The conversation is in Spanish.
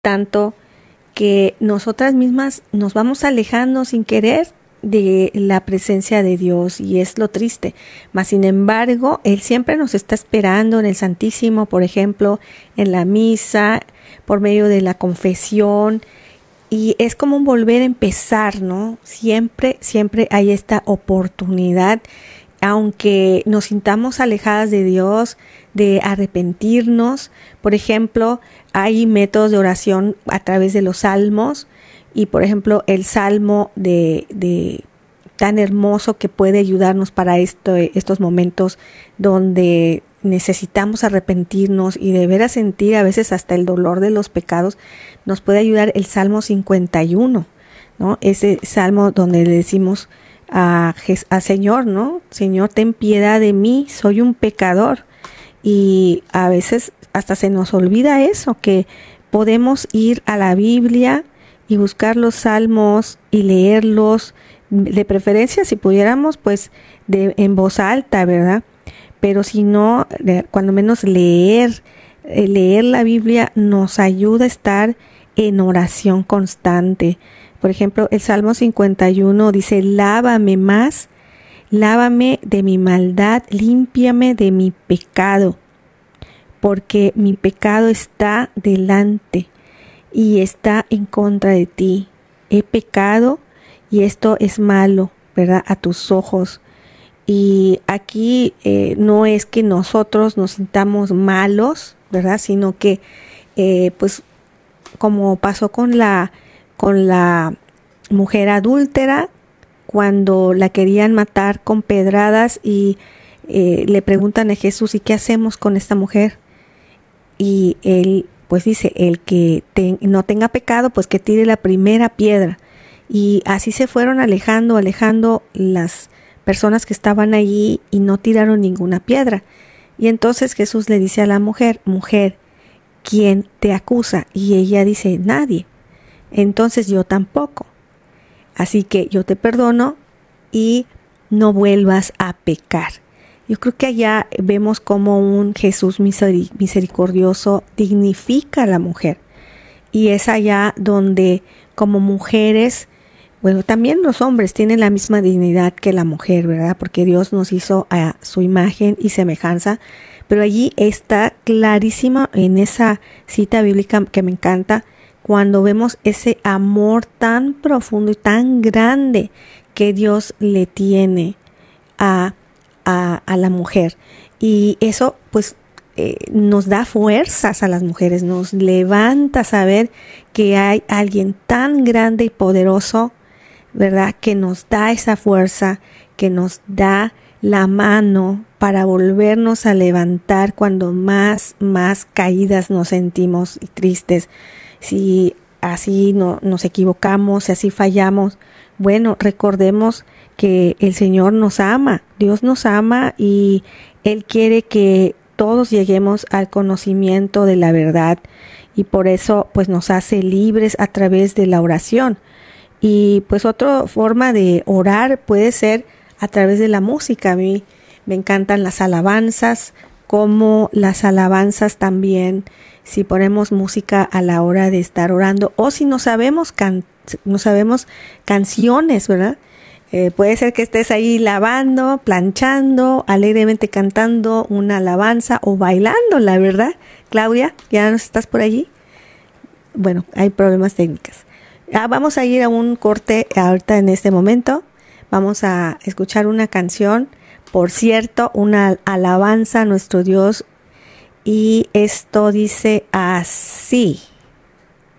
tanto que nosotras mismas nos vamos alejando sin querer de la presencia de Dios, y es lo triste. Mas sin embargo, Él siempre nos está esperando en el Santísimo, por ejemplo, en la misa, por medio de la confesión, y es como un volver a empezar, ¿no? Siempre hay esta oportunidad, aunque nos sintamos alejadas de Dios, de arrepentirnos. Por ejemplo, hay métodos de oración a través de los salmos, y por ejemplo el salmo de tan hermoso que puede ayudarnos para estos momentos donde necesitamos arrepentirnos y de veras sentir a veces hasta el dolor de los pecados. Nos puede ayudar el Salmo 51, ¿no? Ese salmo donde le decimos a Señor, ¿no? Señor, ten piedad de mí, soy un pecador. Y a veces hasta se nos olvida eso, que podemos ir a la Biblia y buscar los salmos y leerlos, de preferencia si pudiéramos pues en voz alta, ¿verdad? Pero si no, cuando menos leer la Biblia nos ayuda a estar en oración constante. Por ejemplo, el Salmo 51 dice: lávame más, lávame de mi maldad, límpiame de mi pecado, porque mi pecado está delante y está en contra de ti. He pecado y esto es malo, ¿verdad?, a tus ojos. Y aquí no es que nosotros nos sintamos malos, ¿verdad?, sino que pues como pasó con la mujer adúltera, cuando la querían matar con pedradas, y le preguntan a Jesús: ¿y qué hacemos con esta mujer? Y él pues dice: el que no tenga pecado, pues que tire la primera piedra. Y así se fueron alejando las personas que estaban allí, y no tiraron ninguna piedra. Y entonces Jesús le dice a la mujer: mujer, ¿quién te acusa? Y ella dice: nadie. Entonces yo tampoco. Así que yo te perdono y no vuelvas a pecar. Yo creo que allá vemos cómo un Jesús misericordioso dignifica a la mujer. Y es allá donde como mujeres, bueno, también los hombres tienen la misma dignidad que la mujer, ¿verdad? Porque Dios nos hizo a su imagen y semejanza. Pero allí está clarísima en esa cita bíblica que me encanta, cuando vemos ese amor tan profundo y tan grande que Dios le tiene a la mujer. Y eso pues nos da fuerzas a las mujeres, nos levanta saber que hay alguien tan grande y poderoso, ¿verdad?, que nos da esa fuerza, que nos da la mano para volvernos a levantar cuando más caídas nos sentimos y tristes. Si así nos equivocamos, si así fallamos, bueno, recordemos que el Señor nos ama, Dios nos ama, y Él quiere que todos lleguemos al conocimiento de la verdad, y por eso pues nos hace libres a través de la oración. Y pues otra forma de orar puede ser a través de la música. A mí me encantan las alabanzas, como las alabanzas también, si ponemos música a la hora de estar orando, o si no sabemos canciones, ¿verdad? Puede ser que estés ahí lavando, planchando, alegremente cantando una alabanza o bailando, la verdad. Claudia, ¿ya no estás por allí? Bueno, hay problemas técnicos. Vamos a ir a un corte ahorita en este momento. Vamos a escuchar una canción, por cierto, una alabanza a nuestro Dios. Y esto dice así.